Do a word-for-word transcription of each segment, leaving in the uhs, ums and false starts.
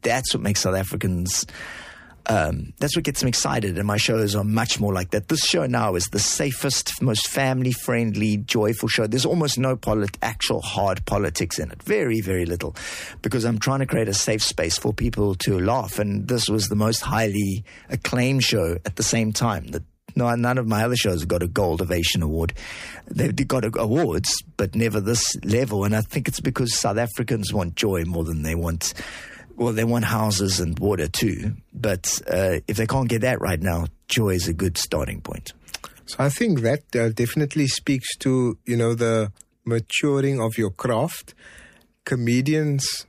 that's what makes South Africans... Um, that's what gets them excited, and my shows are much more like that. This show now is the safest, most family-friendly, joyful show. There's almost no polit- actual hard politics in it. Very, very little. Because I'm trying to create a safe space for people to laugh, and this was the most highly acclaimed show at the same time. The, no, none of my other shows got a Gold Ovation Award. They've got awards, but never this level, and I think it's because South Africans want joy more than they want... Well, they want houses and water too, but uh, if they can't get that right now, joy is a good starting point. So I think that uh, definitely speaks to, you know, the maturing of your craft. Comedians,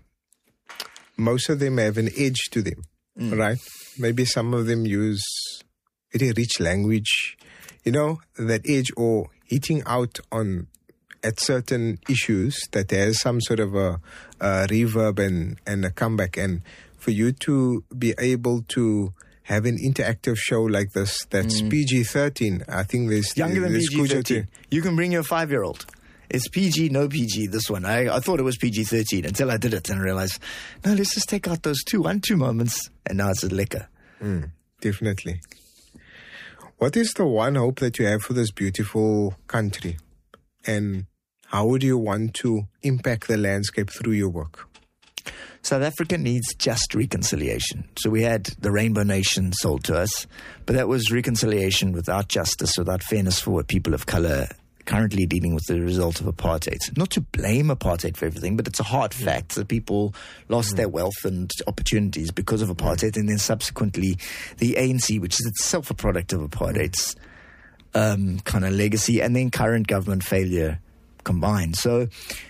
most of them have an edge to them, mm. right? Maybe some of them use very rich language, you know, that edge, or hitting out on at certain issues that has some sort of a, a reverb and, and a comeback. And for you to be able to have an interactive show like this that's mm. P G thirteen, I think there's... Younger than there's P G thirteen. You can bring your five-year-old. It's P G, no P G, this one. I, I thought it was P G thirteen until I did it and realized, no, let's just take out those two, one, two moments, and now it's a liquor. Mm, definitely. What is the one hope that you have for this beautiful country? And how would you want to impact the landscape through your work? South Africa needs just reconciliation. So we had the Rainbow Nation sold to us, but that was reconciliation without justice, without fairness for what people of color currently dealing with the result of apartheid. Not to blame apartheid for everything, but it's a hard mm. fact that people lost mm. their wealth and opportunities because of apartheid, mm. and then subsequently the A N C, which is itself a product of apartheid's um, kind of legacy, and then current government failure combined. So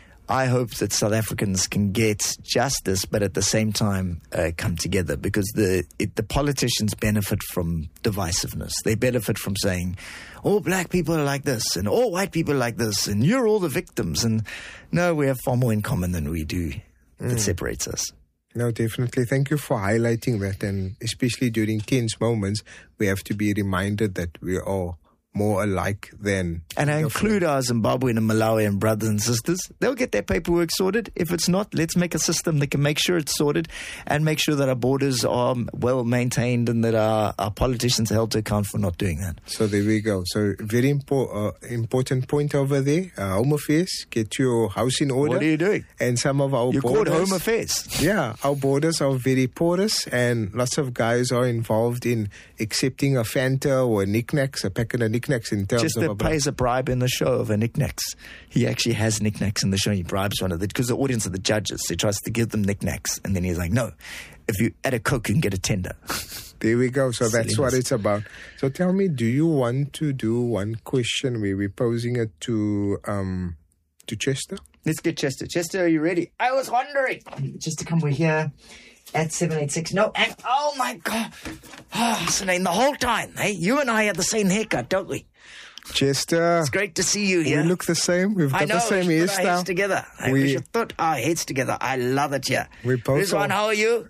I hope that South Africans can get justice, but at the same time uh, come together, because the it, the politicians benefit from divisiveness. They benefit from saying, all black people are like this, and all white people are like this, and you're all the victims. And no, we have far more in common than we do that mm. separates us. No, definitely. Thank you for highlighting that. And especially during tense moments, we have to be reminded that we are all more alike than... And I include our Zimbabwean and Malawian brothers and sisters. They'll get their paperwork sorted. If it's not, let's make a system that can make sure it's sorted and make sure that our borders are well maintained and that our, our politicians are held to account for not doing that. So there we go. So very impo- uh, important point over there. Uh, Home Affairs, get your house in order. What are you doing? And some of our You're borders... called Home Affairs. Yeah, our borders are very porous, and lots of guys are involved in accepting a Fanta or a knickknacks, a packet of knickknacks. In terms Just of that a pays a bribe in the show of a knickknacks. He actually has knickknacks in the show. He bribes one of the, because the audience are the judges. So he tries to give them knickknacks. And then he's like, no, if you add a Coke, you can get a tender. There we go. So that's what it's about. So tell me, do you want to do one question where we're posing it to, um, to Chester? Let's get Chester. Chester, are you ready? I was wondering. Chester, come, we're here at seven eight six. No, and oh my God. Oh, so the whole time, hey, you and I have the same haircut, don't we? Chester. It's great to see you here. We look the same. We've got I know, the same we should hairstyle. put our heads together. I we, we should put our heads together. I love it here. We both Rizwan, how are you?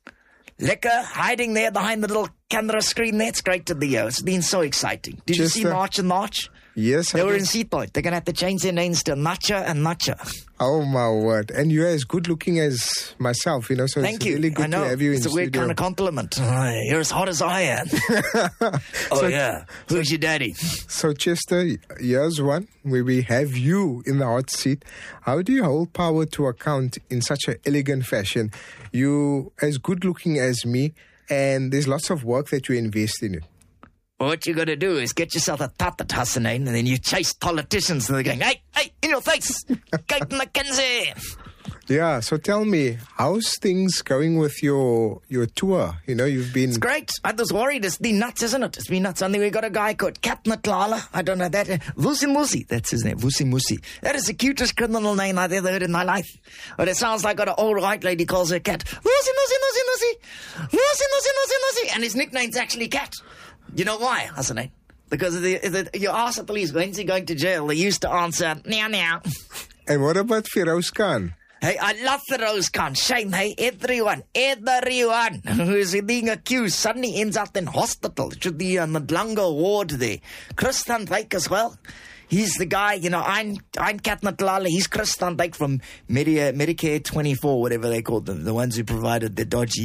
Lekker, hiding there behind the little camera screen there. It's great to be here. It's been so exciting. Did Chester. you see March and March? Yes, They I were did. in Seat Point. They're going to have to change their names to Nacha and Nacha. Oh, my word. And you're as good looking as myself, you know, so Thank it's you. really good I know. to have you it's in It's a weird studio. kind of compliment. Oh, you're as hot as I am. oh, so, yeah. Who's your daddy? So, Chester, here's one where we have you in the hot seat. How do you hold power to account in such an elegant fashion? You as good looking as me, and there's lots of work that you invest in it. Well, what you got to do is get yourself a tatat, Hassanein, and then you chase politicians, and they're going, hey, hey, in your face, Kate McKenzie. Yeah, so tell me, how's things going with your your tour? You know, you've been... It's great. I was worried. It's been nuts, isn't it? It's been nuts. And then we got a guy called Captain Klala. I don't know that. Vusi Musi. That's his name. Vusi Musi. That is the cutest criminal name I've ever heard in my life. But it sounds like what an old white lady calls her cat. Vusi Musi, Musi, Musi. Vusi Musi, Musi, Musi. And his nickname's actually Cat. You know why, Hassanein? Because of the, the, you ask the police, when's he going to jail? They used to answer, meow, meow. And what about Feroz Khan? Hey, I love Feroz Khan. Shame, hey, everyone, everyone who is being accused suddenly ends up in hospital. It should be a Madlanga ward there. Chris Van Wyk as well. He's the guy, you know, I'm, I'm Kat Matlala. He's Chris Van Wyk from Medi- Medicare twenty-four, whatever they called them. The ones who provided the dodgy